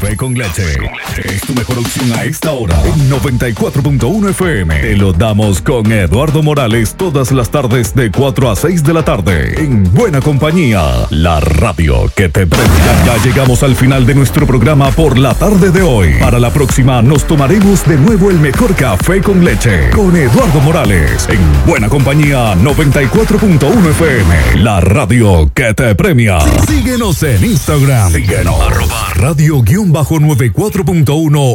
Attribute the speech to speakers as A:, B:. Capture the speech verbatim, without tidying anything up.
A: Café con leche es tu mejor opción a esta hora. En noventa y cuatro punto uno F M. Te lo damos con Eduardo Morales todas las tardes de cuatro a seis de la tarde. En buena compañía, la radio que te premia. Ya llegamos al final de nuestro programa por la tarde de hoy. Para la próxima nos tomaremos de nuevo el mejor café con leche. Con Eduardo Morales. En buena compañía, noventa y cuatro punto uno F M. La radio que te premia. Síguenos en Instagram. Síguenos. Arroba radio guión bajo noventa y cuatro punto uno